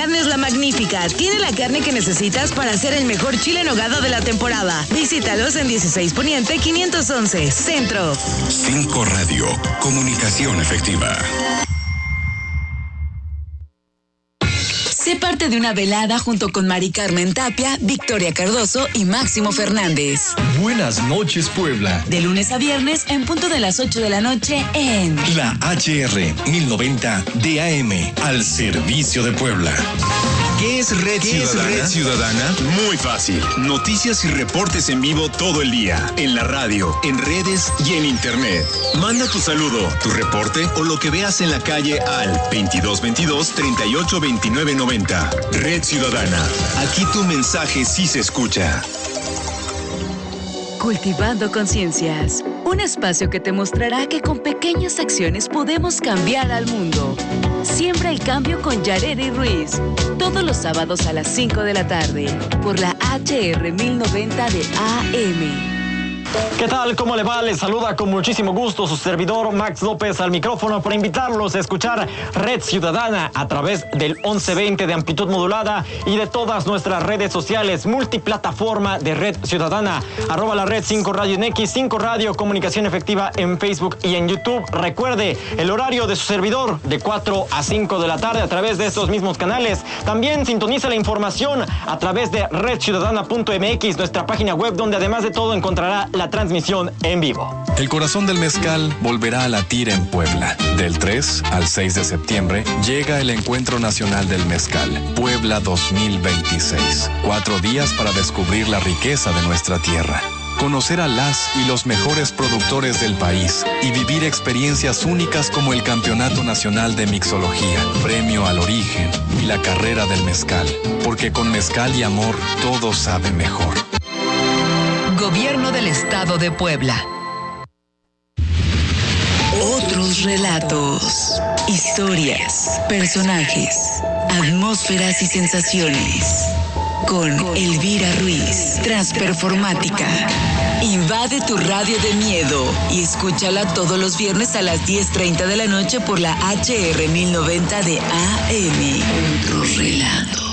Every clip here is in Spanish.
Carnes La Magnífica. Tiene la carne que necesitas para hacer el mejor chile en nogada de la temporada. Visítalos en 16 Poniente 511, Centro. 5 Radio, comunicación efectiva. Sé parte de una velada junto con Mari Carmen Tapia, Victoria Cardoso y Máximo Fernández. Buenas noches, Puebla. De lunes a viernes en punto de las 8 de la noche en la HR 1090 DAM, al servicio de Puebla. ¿Qué es Red Ciudadana? Muy fácil. Noticias y reportes en vivo todo el día. En la radio, en redes y en internet. Manda tu saludo, tu reporte o lo que veas en la calle al 2222 38 29 90. Red Ciudadana. Aquí tu mensaje sí se escucha. Cultivando Conciencias, un espacio que te mostrará que con pequeñas acciones podemos cambiar al mundo. Siembra el cambio con Yareli Ruiz, todos los sábados a las 5 de la tarde, por la HR 1090 de AM. ¿Qué tal? ¿Cómo le va? Les saluda con muchísimo gusto su servidor Max López al micrófono para invitarlos a escuchar Red Ciudadana a través del 1120 de amplitud modulada y de todas nuestras redes sociales, multiplataforma de Red Ciudadana, @ la Red 5 Radio en X, 5 Radio Comunicación Efectiva en Facebook y en YouTube. Recuerde el horario de su servidor de 4 a 5 de la tarde a través de estos mismos canales. También sintoniza la información a través de redciudadana.mx, nuestra página web, donde además de todo encontrará la transmisión en vivo. El corazón del mezcal volverá a latir en Puebla. Del 3 al 6 de septiembre llega el Encuentro Nacional del Mezcal, Puebla 2026. 4 días para descubrir la riqueza de nuestra tierra, conocer a las y los mejores productores del país y vivir experiencias únicas como el Campeonato Nacional de Mixología, Premio al Origen y la Carrera del Mezcal. Porque con mezcal y amor todo sabe mejor. Gobierno del Estado de Puebla. Otros relatos, historias, personajes, atmósferas y sensaciones. Con Elvira Ruiz, Transperformática. Invade tu radio de miedo y escúchala todos los viernes a las 10:30 de la noche por la HR 1090 de AM. Otros relatos.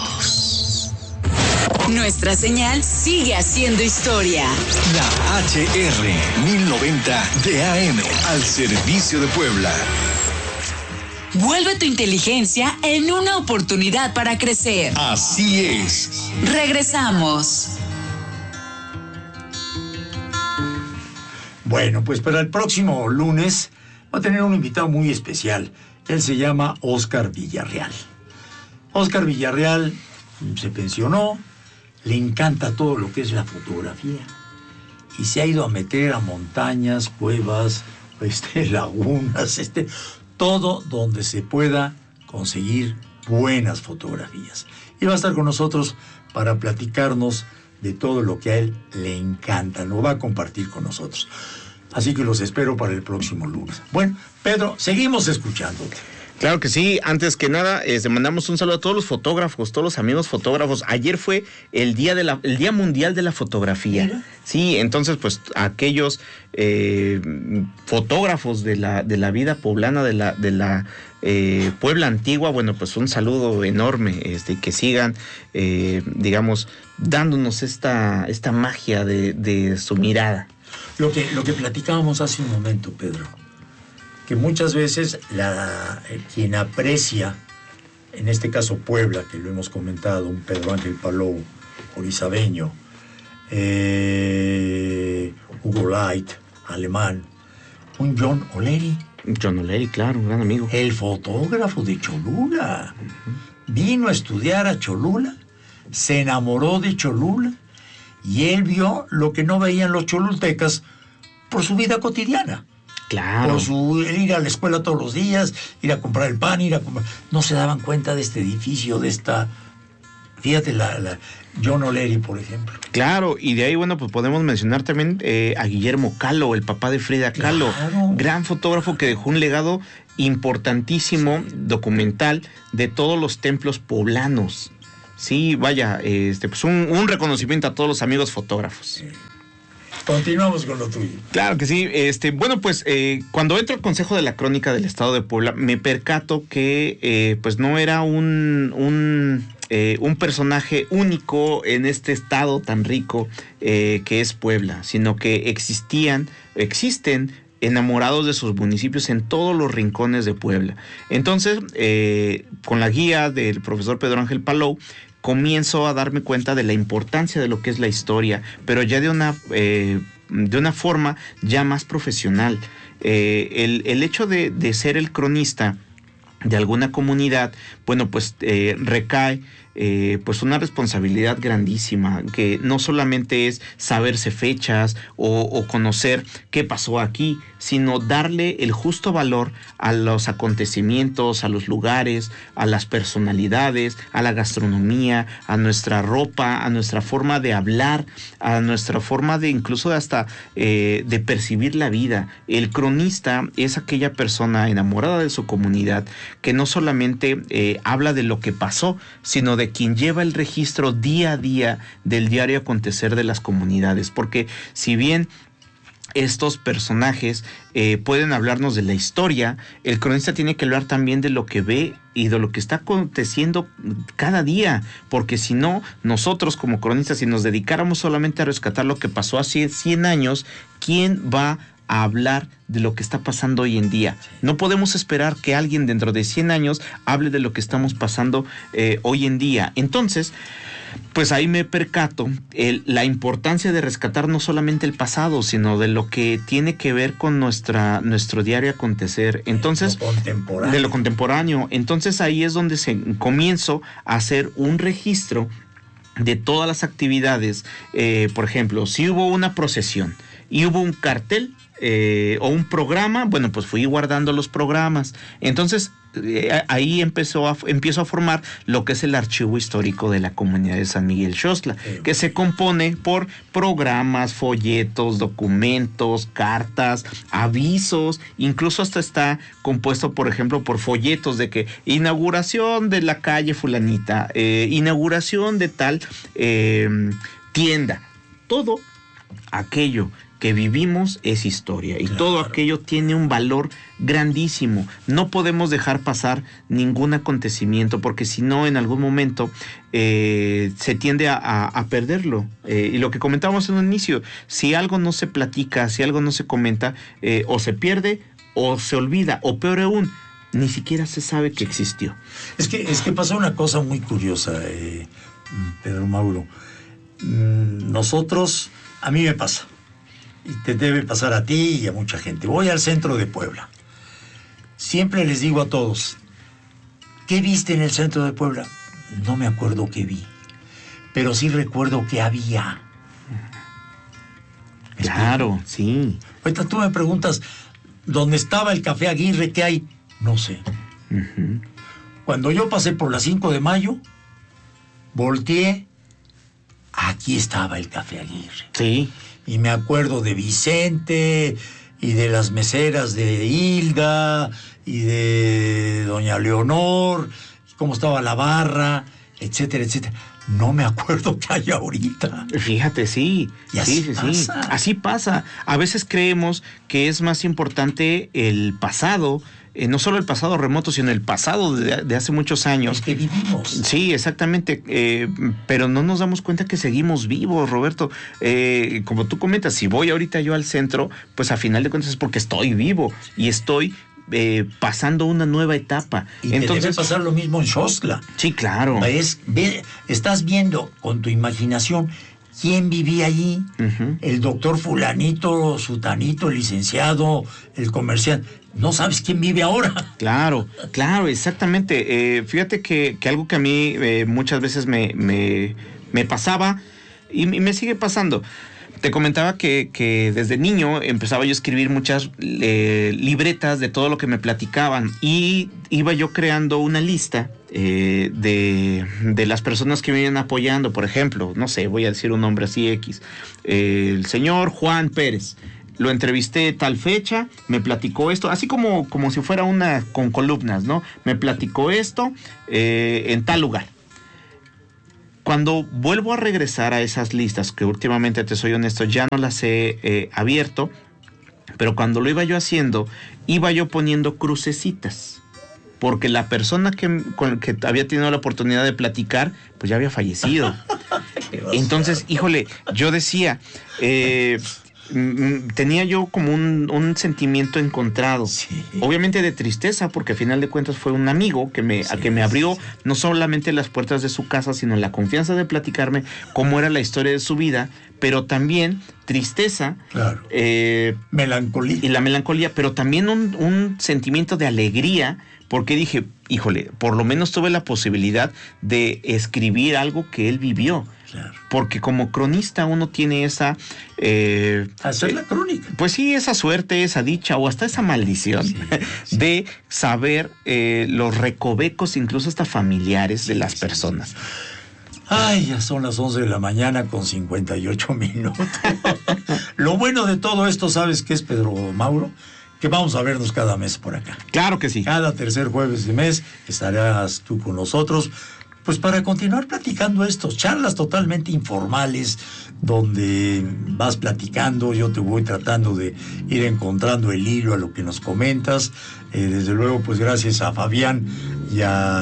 Nuestra señal sigue haciendo historia. La HR 1090 de AM, al servicio de Puebla. Vuelve tu inteligencia en una oportunidad para crecer. Así es. Regresamos. Bueno, pues para el próximo lunes va a tener un invitado muy especial. Él se llama Óscar Villarreal. Óscar Villarreal se pensionó, le encanta todo lo que es la fotografía y se ha ido a meter a montañas, cuevas, lagunas, todo donde se pueda conseguir buenas fotografías. Y va a estar con nosotros para platicarnos de todo lo que a él le encanta. Lo va a compartir con nosotros. Así que los espero para el próximo lunes. Bueno, Pedro, seguimos escuchándote. Claro que sí. Antes que nada, mandamos un saludo a todos los fotógrafos, todos los amigos fotógrafos. Ayer fue el Día Mundial de la Fotografía. ¿Mira? Sí, entonces, pues, aquellos fotógrafos de la vida poblana, de la Puebla antigua, bueno, pues un saludo enorme, que sigan, digamos, dándonos esta magia de su mirada. Lo que platicábamos hace un momento, Pedro, que muchas veces quien aprecia, en este caso Puebla, que lo hemos comentado, un Pedro Ángel Palou, orizabeño, Hugo Light, alemán, un John O'Leary. John O'Leary, claro, un gran amigo. El fotógrafo de Cholula. Vino a estudiar a Cholula, se enamoró de Cholula y él vio lo que no veían los cholultecas por su vida cotidiana. Claro. Por ir a la escuela todos los días, ir a comprar el pan, no se daban cuenta de este edificio, de esta... Fíjate, John O'Leary, por ejemplo. Claro, y de ahí, bueno, pues podemos mencionar también a Guillermo Kahlo, el papá de Frida Kahlo. Claro. Gran fotógrafo que dejó un legado importantísimo, documental, de todos los templos poblanos. Sí, vaya, pues un reconocimiento a todos los amigos fotógrafos. Continuamos con lo tuyo. Claro que sí. Bueno, pues cuando entro al Consejo de la Crónica del Estado de Puebla, me percato que pues no era un personaje único en este estado tan rico que es Puebla, sino que existen enamorados de sus municipios en todos los rincones de Puebla. Entonces, con la guía del profesor Pedro Ángel Palou, comienzo a darme cuenta de la importancia de lo que es la historia, pero ya de una forma ya más profesional. El hecho de ser el cronista de alguna comunidad, bueno, pues recae pues una responsabilidad grandísima, que no solamente es saberse fechas o conocer qué pasó aquí, sino darle el justo valor a los acontecimientos, a los lugares, a las personalidades, a la gastronomía, a nuestra ropa, a nuestra forma de hablar, a nuestra forma de incluso hasta de percibir la vida. El cronista es aquella persona enamorada de su comunidad que no solamente habla de lo que pasó, sino de quien lleva el registro día a día del diario acontecer de las comunidades, porque si bien estos personajes pueden hablarnos de la historia, el cronista tiene que hablar también de lo que ve y de lo que está aconteciendo cada día, porque si no, nosotros como cronistas, si nos dedicáramos solamente a rescatar lo que pasó hace 100 años, ¿quién va a hablar de lo que está pasando hoy en día? No podemos esperar que alguien dentro de 100 años hable de lo que estamos pasando hoy en día. Entonces, pues ahí me percato la importancia de rescatar no solamente el pasado, sino de lo que tiene que ver con nuestro diario acontecer. Entonces, de lo contemporáneo. Entonces ahí es donde comienzo a hacer un registro de todas las actividades. Por ejemplo, si hubo una procesión y hubo un cartel o un programa, bueno, pues fui guardando los programas. Entonces ahí empiezo a formar lo que es el archivo histórico de la comunidad de San Miguel Xoxtla, que se compone por programas, folletos, documentos, cartas, avisos, incluso hasta está compuesto, por ejemplo, por folletos de que inauguración de la calle fulanita, inauguración de tal tienda. Todo aquello que vivimos es historia y claro, todo aquello tiene un valor grandísimo. No podemos dejar pasar ningún acontecimiento, porque si no, en algún momento se tiende a perderlo. Y lo que comentábamos en un inicio, si algo no se platica, si algo no se comenta, o se pierde o se olvida, o peor aún, ni siquiera se sabe que existió. Es que pasa una cosa muy curiosa, Pedro Mauro. Nosotros, a mí me pasa, y te debe pasar a ti y a mucha gente. Voy al centro de Puebla. Siempre les digo a todos, ¿qué viste en el centro de Puebla? No me acuerdo qué vi, pero sí recuerdo que había. Claro, sí. Ahorita tú me preguntas, ¿dónde estaba el Café Aguirre? ¿Qué hay? No sé. Uh-huh. Cuando yo pasé por la 5 de Mayo, volteé, aquí estaba el Café Aguirre. Sí. Y me acuerdo de Vicente y de las meseras de Hilda y de doña Leonor, cómo estaba la barra, etcétera, etcétera. No me acuerdo qué hay ahorita. Fíjate, sí. Y así pasa. Sí. Así pasa. A veces creemos que es más importante el pasado, no solo el pasado remoto, sino el pasado de hace muchos años. Es que vivimos. Sí, exactamente. Pero no nos damos cuenta que seguimos vivos, Roberto. Como tú comentas, si voy ahorita yo al centro, pues a final de cuentas es porque estoy vivo y estoy pasando una nueva etapa. Y entonces debe pasar lo mismo en Xoxtla. Sí, claro. Estás viendo con tu imaginación quién vivía allí. Uh-huh. El doctor fulanito, sutanito, el licenciado, el comerciante. No sabes quién vive ahora. Claro, exactamente. Fíjate que algo que a mí muchas veces me pasaba y me sigue pasando. Te comentaba que desde niño empezaba yo a escribir muchas libretas de todo lo que me platicaban y iba yo creando una lista de las personas que me iban apoyando. Por ejemplo, no sé, voy a decir un nombre así X. El señor Juan Pérez. Lo entrevisté tal fecha, me platicó esto, así como si fuera una con columnas, ¿no? Me platicó esto en tal lugar. cuando vuelvo a regresar a esas listas, que últimamente, te soy honesto, ya no las he abierto, pero cuando lo iba yo haciendo, iba yo poniendo crucecitas, porque la persona con la que había tenido la oportunidad de platicar, pues ya había fallecido. Entonces, híjole, yo decía, tenía yo como un sentimiento encontrado, sí. Obviamente de tristeza, porque al final de cuentas fue un amigo que me abrió no solamente las puertas de su casa, sino la confianza de platicarme cómo era la historia de su vida, pero también tristeza, claro. Melancolía. Y la melancolía, pero también un sentimiento de alegría, porque dije, híjole, por lo menos tuve la posibilidad de escribir algo que él vivió. Claro. Porque como cronista uno tiene esa... hacer la crónica. Pues sí, esa suerte, esa dicha o hasta esa maldición, sí. De saber los recovecos, incluso hasta familiares, de las personas. Ay, ya son las 11 de la mañana con 58 minutos. Lo bueno de todo esto, ¿sabes qué es, Pedro Mauro? Que vamos a vernos cada mes por acá. Claro que sí. Cada tercer jueves de mes estarás tú con nosotros, pues para continuar platicando estos charlas totalmente informales, donde vas platicando, yo te voy tratando de ir encontrando el hilo a lo que nos comentas. Desde luego, pues gracias a Fabián y a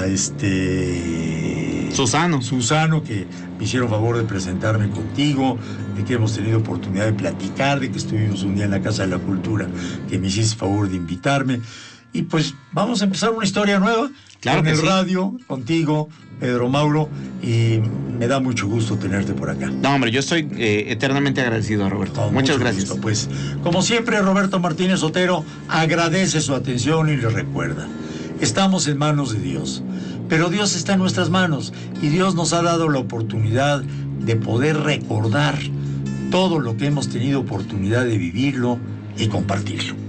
Susano, que me hicieron favor de presentarme contigo, de que hemos tenido oportunidad de platicar, de que estuvimos un día en la Casa de la Cultura, que me hiciste favor de invitarme. Y pues vamos a empezar una historia nueva, claro, con el radio, contigo, Pedro Mauro, y me da mucho gusto tenerte por acá. No, hombre, yo estoy eternamente agradecido, Roberto. Muchas gracias. Gusto. Pues, como siempre, Roberto Martínez Otero agradece su atención y le recuerda, estamos en manos de Dios, pero Dios está en nuestras manos y Dios nos ha dado la oportunidad de poder recordar todo lo que hemos tenido oportunidad de vivirlo y compartirlo.